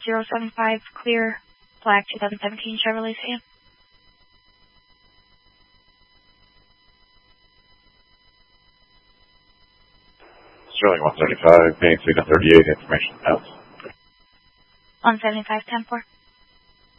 075 clear, black 2017 Chevrolet sedan. Sterling 175, paying signal 38, information else. 175, 10-4.